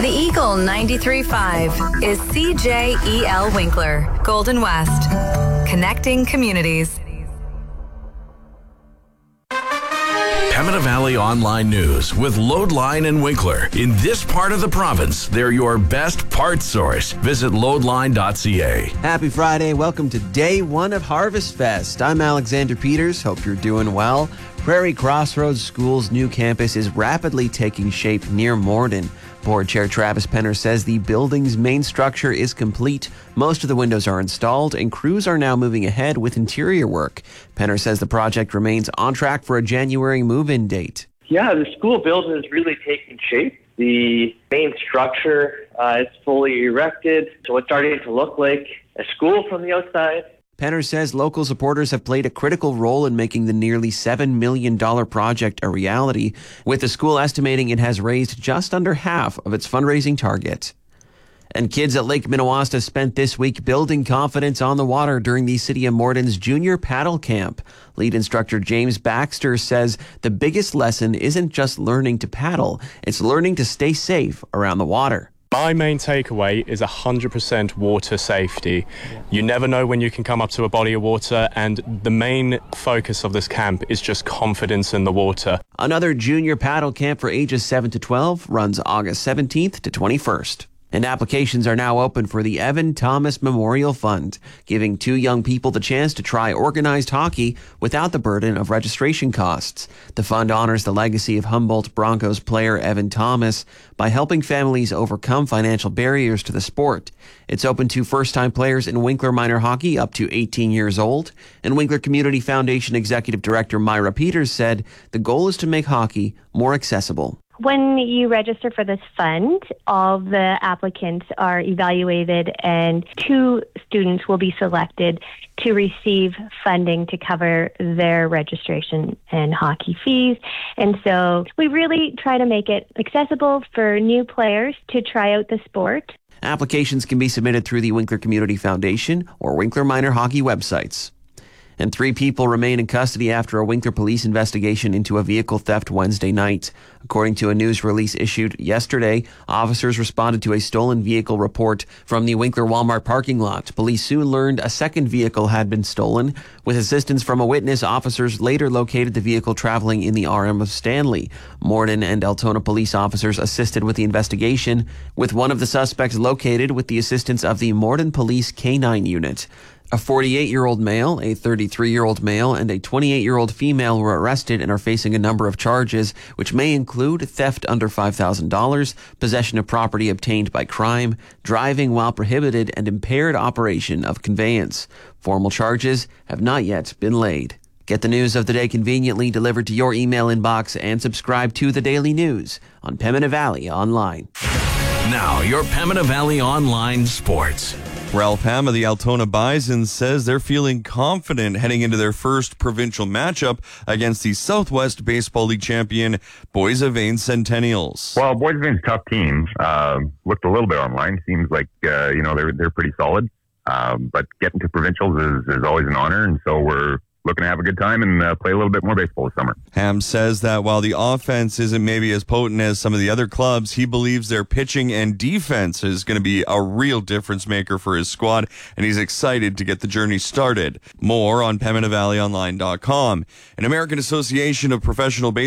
The Eagle 93.5 is CJEL Winkler, Golden West, connecting communities. Pembina Valley Online News with Loadline and Winkler. In this part of the province, they're your best parts source. Visit loadline.ca. Happy Friday. Welcome to day one of Harvest Fest. I'm Alexander Peters. Hope you're doing well. Prairie Crossroads School's new campus is rapidly taking shape near Morden. Board Chair Travis Penner says the building's main structure is complete. Most of the windows are installed and crews are now moving ahead with interior work. Penner says the project remains on track for a January move-in date. Yeah, the school building is really taking shape. The main structure is fully erected, so it's starting to look like a school from the outside. Penner says local supporters have played a critical role in making the nearly $7 million project a reality, with the school estimating it has raised just under half of its fundraising target. And kids at Lake Minnewaska spent this week building confidence on the water during the City of Morden's Junior Paddle Camp. Lead instructor James Baxter says the biggest lesson isn't just learning to paddle, it's learning to stay safe around the water. My main takeaway is 100% water safety. You never know when you can come up to a body of water, and the main focus of this camp is just confidence in the water. Another junior paddle camp for ages 7 to 12 runs August 17th to 21st. And applications are now open for the Evan Thomas Memorial Fund, giving 2 young people the chance to try organized hockey without the burden of registration costs. The fund honors the legacy of Humboldt Broncos player Evan Thomas by helping families overcome financial barriers to the sport. It's open to first-time players in Winkler minor hockey up to 18 years old. And Winkler Community Foundation Executive Director Myra Peters said the goal is to make hockey more accessible. When you register for this fund, all the applicants are evaluated and 2 students will be selected to receive funding to cover their registration and hockey fees. And so we really try to make it accessible for new players to try out the sport. Applications can be submitted through the Winkler Community Foundation or Winkler Minor Hockey websites. And 3 people remain in custody after a Winkler police investigation into a vehicle theft Wednesday night. According to a news release issued yesterday, officers responded to a stolen vehicle report from the Winkler Walmart parking lot. Police soon learned a second vehicle had been stolen. With assistance from a witness, officers later located the vehicle traveling in the RM of Stanley. Morden and Altona police officers assisted with the investigation, with one of the suspects located with the assistance of the Morden Police K-9 unit. A 48-year-old male, a 33-year-old male, and a 28-year-old female were arrested and are facing a number of charges, which may include theft under $5,000, possession of property obtained by crime, driving while prohibited, and impaired operation of conveyance. Formal charges have not yet been laid. Get the news of the day conveniently delivered to your email inbox and subscribe to the Daily News on Pembina Valley Online. Now, your Pembina Valley Online Sports. Ralph Ham of the Altona Bison says they're feeling confident heading into their first provincial matchup against the Southwest Baseball League champion Boissevain Centennials. Well, Boissevain's tough team. Looked a little bit online. Seems like they're pretty solid. But getting to provincials is always an honor, and so we're looking to have a good time and play a little bit more baseball this summer. Ham says that while the offense isn't maybe as potent as some of the other clubs, he believes their pitching and defense is going to be a real difference maker for his squad, and he's excited to get the journey started. More on PembinaValleyOnline.com. An American Association of Professional Baseball